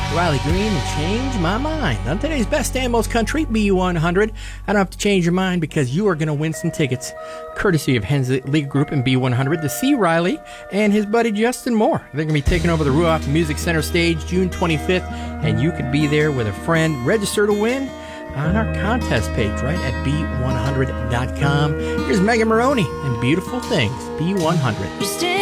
Riley Green and Change My Mind. On today's Best and Most Country, B100. I don't have to change your mind because you are going to win some tickets, courtesy of Hensley League Group and B100, to see Riley and his buddy Justin Moore. They're going to be taking over the Ruoff Music Center stage June 25th, and you could be there with a friend. Register to win on our contest page right at B100.com. Here's Megan Maroney and Beautiful Things, B100.